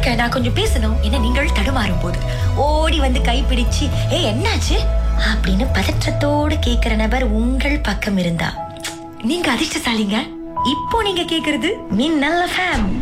இருக்க, நான் கொஞ்சம் பேசணும் என நீங்கள் தடுமாறும் போது ஓடி வந்து கைப்பிடிச்சு என்னாச்சு அப்படின்னு பதற்றத்தோடு கேக்குற நபர் உங்கள் பக்கம் இருந்தா நீங்க அதிர்ஷ்டசாலிங்க. இப்போ நீங்க கேக்குறது மின்னல் FM.